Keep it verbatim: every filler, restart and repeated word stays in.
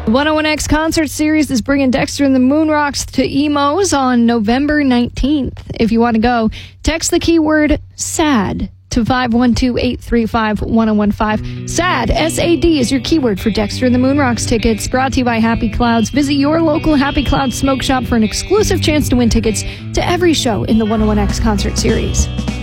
one oh one X Concert Series is bringing Dexter and the Moonrocks to Emos on November nineteenth. If you want to go, text the keyword SAD to five one two, eight three five, one oh one five. SAD, S A D, is your keyword for Dexter and the Moonrocks tickets. Brought to you by Happy Clouds. Visit your local Happy Clouds smoke shop for an exclusive chance to win tickets to every show in the one oh one X Concert Series.